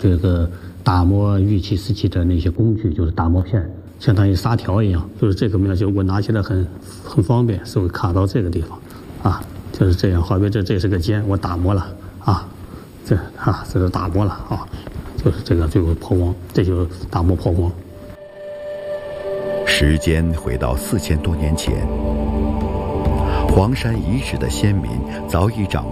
这个打磨玉器瓷器的那些工具，就是打磨片，相当于砂条一样，就是这个面就我拿起来很方便，是会卡到这个地方，啊，就是这样。好比这是个尖，我打磨了啊，这是打磨了啊，就是这个最后抛光，这就是打磨抛光。 时间回到4000多年前，黄山遗址的先民早已掌握